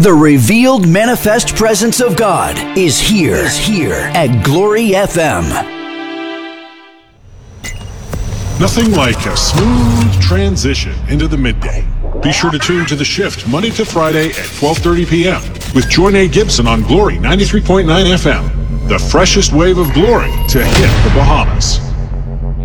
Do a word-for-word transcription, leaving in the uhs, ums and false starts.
The revealed manifest presence of God is here, is here at Glory F M. Nothing like a smooth transition into the midday. Be sure to tune to The Shift Monday to Friday at twelve thirty p.m. with Joy Nate Gibson on Glory ninety-three point nine F M. The freshest wave of glory to hit the Bahamas.